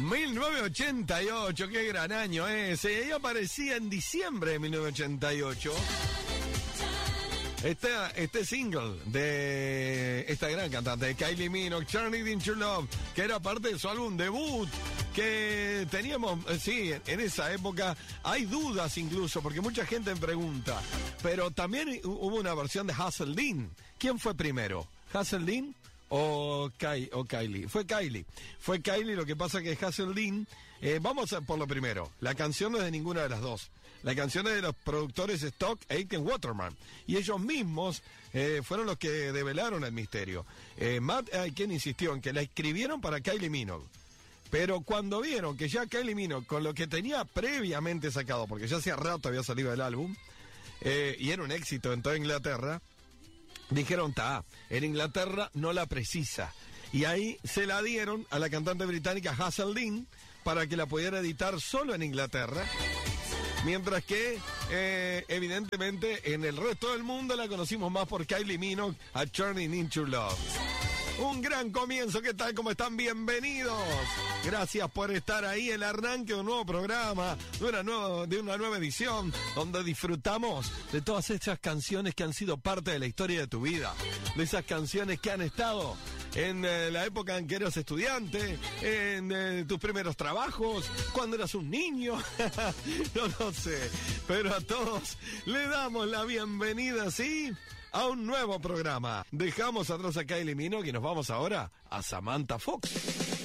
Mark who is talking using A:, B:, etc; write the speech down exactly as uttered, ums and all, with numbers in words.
A: mil novecientos ochenta y ocho, qué gran año ese. Ella aparecía en diciembre de mil novecientos ochenta y ocho. Este, este single de esta gran cantante, de Kylie Minogue, Turning Into Love, que era parte de su álbum debut, que teníamos, sí, en esa época hay dudas incluso, porque mucha gente me pregunta, pero también hubo una versión de Hazelden. ¿Quién fue primero? ¿Hazelden o, Ky, o Kylie? Fue Kylie. Fue Kylie, lo que pasa que Hazelden, eh, vamos a por lo primero, la canción no es de ninguna de las dos. La canción es de los productores Stock, Aitken Waterman. Y ellos mismos eh, fueron los que develaron el misterio. Eh, Matt Aitken insistió en que la escribieron para Kylie Minogue. Pero cuando vieron que ya Kylie Minogue, con lo que tenía previamente sacado, porque ya hacía rato había salido el álbum, eh, y era un éxito en toda Inglaterra, dijeron, ta, en Inglaterra no la precisa. Y ahí se la dieron a la cantante británica Hazelden para que la pudiera editar solo en Inglaterra. Mientras que, eh, evidentemente, en el resto del mundo la conocimos más por Kylie Minogue, a Turning Into Love. Un gran comienzo, ¿qué tal? ¿Cómo están? Bienvenidos. Gracias por estar ahí, el arranque de un nuevo programa, de una nueva, de una nueva edición, donde disfrutamos de todas esas canciones que han sido parte de la historia de tu vida, de esas canciones que han estado en eh, la época en que eras estudiante, en eh, tus primeros trabajos, cuando eras un niño, no lo sé, pero a todos le damos la bienvenida, ¿sí?, a un nuevo programa. Dejamos atrás a Kylie Minogue y nos vamos ahora a Samantha Fox.